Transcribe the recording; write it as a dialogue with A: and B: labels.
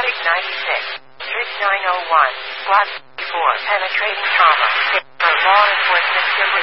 A: Pig 96. Trick 901. Squad 4. Penetrating trauma. For law enforcement.